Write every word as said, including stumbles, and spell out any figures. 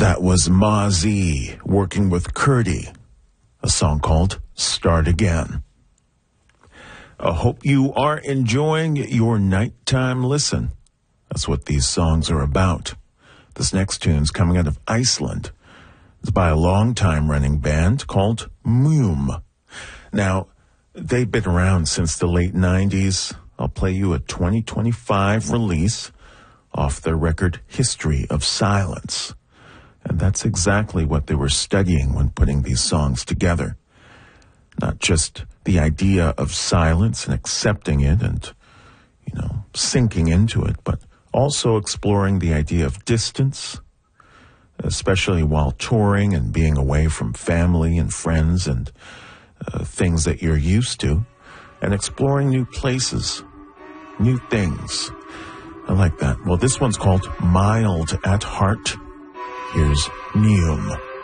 That was Ma Z working with Curdy, a song called Start Again. I hope you are enjoying your nighttime listen. That's what these songs are about. This next tune's coming out of Iceland. It's by a long-time running band called Múm. Now, they've been around since the late nineties. I'll play you a twenty twenty-five release off their record History of Silence. And that's exactly what they were studying when putting these songs together. Not just the idea of silence and accepting it and, you know, sinking into it, but also exploring the idea of distance, especially while touring and being away from family and friends and uh, things that you're used to, and exploring new places, new things. I like that. Well, this one's called Mild at Heart. Here's Múm.